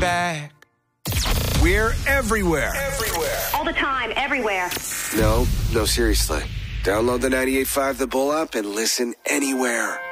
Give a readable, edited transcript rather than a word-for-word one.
back. We're everywhere. All the time, everywhere. No, seriously. Download the 98.5 The Bull app and listen anywhere.